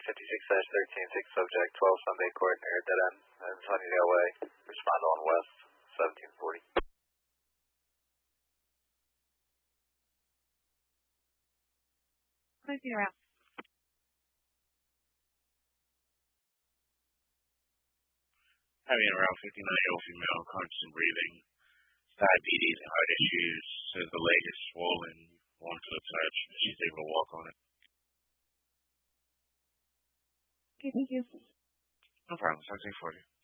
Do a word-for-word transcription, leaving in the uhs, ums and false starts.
fifty-six thirteen six subject twelve Sunday Court near Dead End in Sunnydale Way. Respond on West seventeen forty. Closing around. Having around fifty-nine-year-old female, conscious and breathing, diabetes and heart issues, says the leg is swollen, wants to touch, and she's able to walk on it. Okay, thank you. No problem, seventeen forty.